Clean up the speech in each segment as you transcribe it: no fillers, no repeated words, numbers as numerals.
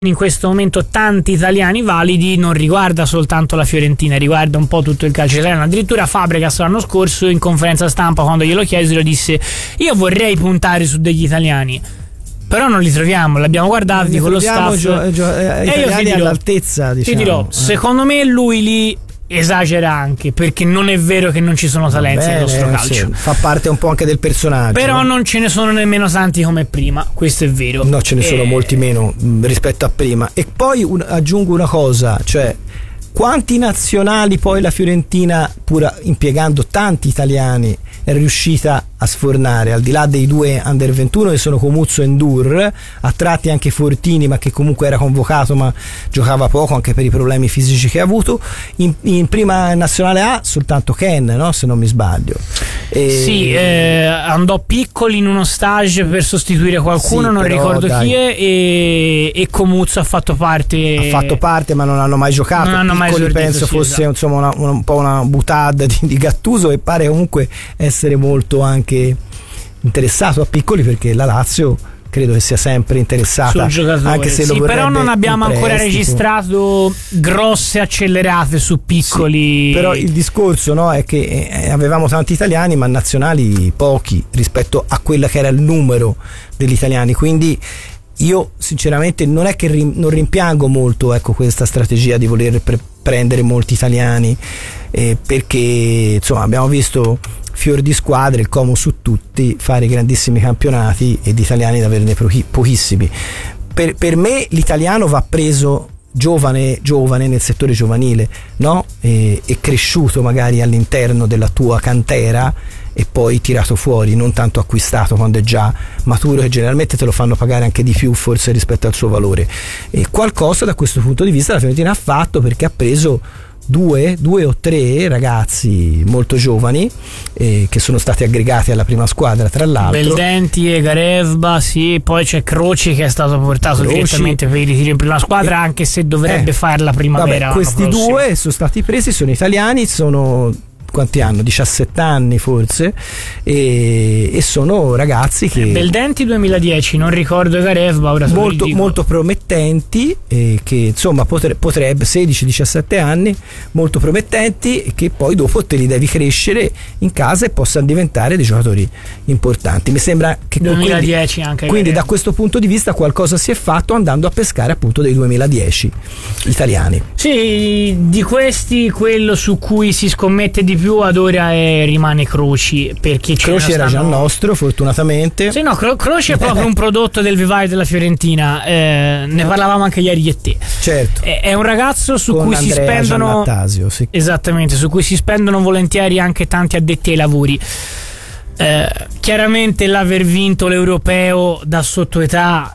in questo momento tanti italiani validi non riguarda soltanto la Fiorentina, riguarda un po' tutto il calcio italiano. Addirittura Fabregas l'anno scorso in conferenza stampa, quando glielo chiesero, disse: io vorrei puntare su degli italiani, però non li troviamo, l'abbiamo guardati con lo staff e io ti dirò, all'altezza, diciamo. Ti dirò, secondo me lui lì esagera anche, perché non è vero che non ci sono talenti nel nostro calcio. Sì, fa parte un po' anche del personaggio. Però non ce ne sono nemmeno tanti come prima, questo è vero. No, ce ne sono molti meno rispetto a prima. E poi aggiungo una cosa, cioè quanti nazionali poi la Fiorentina, pur impiegando tanti italiani, è riuscita a sfornare, al di là dei due under 21 che sono Comuzzo e Ndur, a tratti anche Fortini, ma che comunque era convocato ma giocava poco anche per i problemi fisici che ha avuto. In prima nazionale A soltanto Ken, no? Se non mi sbaglio. Sì, andò Piccoli in uno stage per sostituire qualcuno, sì, non ricordo chi è, e Comuzzo ha fatto parte, ma non hanno mai giocato. Piccoli penso fosse, esatto, insomma un po' una boutade di Gattuso, e pare comunque essere molto anche interessato a Piccoli, perché la Lazio credo che sia sempre interessata, anche se lo vorrebbe, però non abbiamo ancora registrato grosse accelerate su Piccoli. Sì, però il discorso, no, è che avevamo tanti italiani ma nazionali pochi rispetto a quella che era il numero degli italiani, quindi io sinceramente non è che non rimpiango molto, ecco, questa strategia di voler prendere molti italiani, perché insomma abbiamo visto fior di squadre, il Como su tutti, fare grandissimi campionati e di italiani da averne pochissimi. Per me l'italiano va preso giovane nel settore giovanile, no? E cresciuto magari all'interno della tua cantera e poi tirato fuori, non tanto acquistato quando è già maturo, che generalmente te lo fanno pagare anche di più forse rispetto al suo valore. E qualcosa da questo punto di vista la Fiorentina ha fatto, perché ha preso due o tre ragazzi molto giovani che sono stati aggregati alla prima squadra, tra l'altro Beldenti e Garevba, sì, poi c'è Croci che è stato portato direttamente per i ritiri in prima squadra, anche se dovrebbe fare la primavera. Vabbè, questi due sono stati presi, sono italiani, sono quanti hanno? 17 anni forse, e sono ragazzi che Beldenti 2010, non ricordo Garevba, ora molto promettenti, che insomma potrebbe 16-17 anni, molto promettenti, che poi dopo te li devi crescere in casa e possano diventare dei giocatori importanti. Mi sembra che 2010 anche quindi da questo punto di vista qualcosa si è fatto andando a pescare appunto dei 2010 italiani. Sì, di questi quello su cui si scommette di più ad ora rimane Croci, perché Croci era già nostro, fortunatamente. Sì, no, Croci è proprio un prodotto del vivaio della Fiorentina, ne parlavamo anche ieri e te. Certo. È un ragazzo su con cui Andrea si spendono Giannattasio, sì. Esattamente, su cui si spendono volentieri anche tanti addetti ai lavori. Chiaramente l'aver vinto l'europeo da sottoetà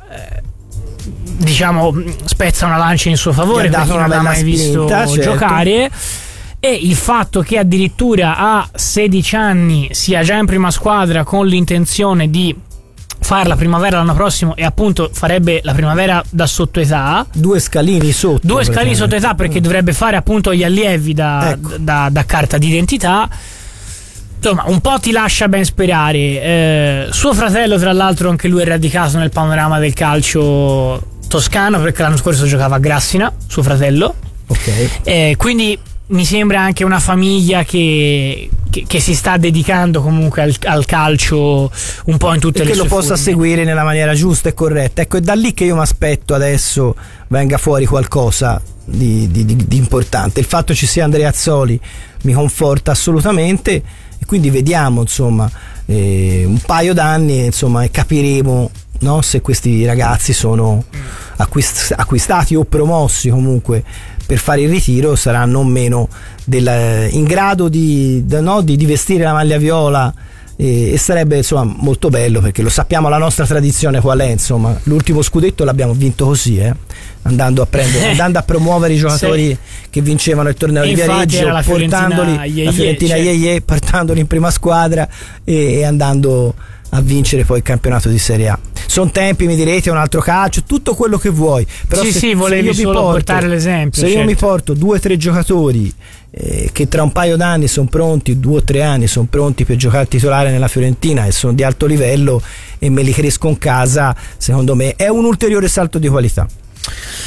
diciamo spezza una lancia in suo favore, perché non l'ha mai visto giocare. E il fatto che addirittura a 16 anni sia già in prima squadra con l'intenzione di fare la primavera l'anno prossimo, e appunto farebbe la primavera da sottoetà, due scalini sotto età, perché dovrebbe fare appunto gli allievi da carta d'identità. Insomma, un po' ti lascia ben sperare. Suo fratello, tra l'altro, anche lui è radicato nel panorama del calcio toscano, perché l'anno scorso giocava a Grassina, suo fratello. Ok. Quindi mi sembra anche una famiglia che si sta dedicando comunque al calcio un po' in tutte le sue forme, che lo possa seguire nella maniera giusta e corretta. Ecco, è da lì che io mi aspetto adesso venga fuori qualcosa di importante. Il fatto ci sia Andrea Azzoli mi conforta assolutamente, e quindi vediamo insomma un paio d'anni insomma e capiremo, no, se questi ragazzi sono acquistati o promossi comunque per fare il ritiro, saranno o meno in grado di vestire la maglia viola, e sarebbe insomma molto bello, perché lo sappiamo la nostra tradizione qual è, insomma l'ultimo scudetto l'abbiamo vinto così, andando a promuovere i giocatori che vincevano il torneo di Viareggio, portandoli la Fiorentina portandoli in prima squadra e andando a vincere poi il campionato di Serie A. Sono tempi, mi direte, un altro calcio, tutto quello che vuoi, però volevi solo portare l'esempio. Se io mi porto 2 o 3 giocatori che tra un paio d'anni sono pronti, 2 o 3 anni sono pronti per giocare titolare nella Fiorentina e sono di alto livello, e me li cresco in casa, secondo me è un ulteriore salto di qualità.